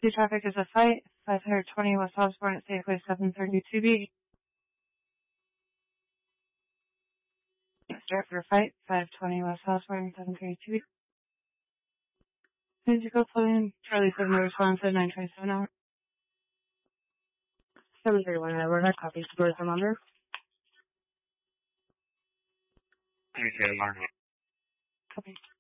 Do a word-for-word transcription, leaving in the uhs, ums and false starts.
Emergency traffic is a fight. five twenty West Osborne at Safeway seven thirty-two B. Start for fight. five twenty West Osborne seven thirty-two B. Physical plane. Charlie seven response at nine twenty-seven hour. seven thirty-one hour. That copy. Support thermometer. Okay, alarm. Copy.